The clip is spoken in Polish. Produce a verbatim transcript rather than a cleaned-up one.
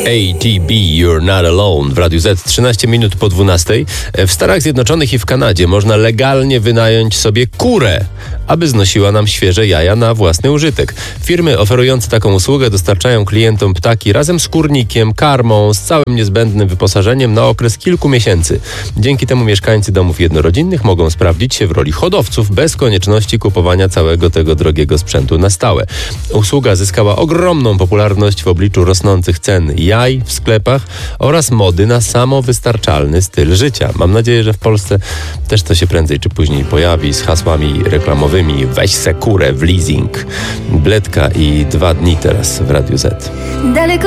A T B, You're Not Alone w Radiu Z, trzynaście minut po dwunastej. W Stanach Zjednoczonych i w Kanadzie można legalnie wynająć sobie kurę, aby znosiła nam świeże jaja na własny użytek. Firmy oferujące taką usługę dostarczają klientom ptaki razem z kurnikiem, karmą, z całym niezbędnym wyposażeniem na okres kilku miesięcy. Dzięki temu mieszkańcy domów jednorodzinnych mogą sprawdzić się w roli hodowców bez konieczności kupowania całego tego drogiego sprzętu na stałe. Usługa zyskała ogromną popularność w obliczu rosnących cen jaj w sklepach oraz mody na samowystarczalny styl życia. Mam nadzieję, że w Polsce też to się prędzej czy później pojawi z hasłami reklamowymi: weź se kurę w leasing. Bledka i dwa dni teraz w Radiu Z. Daleko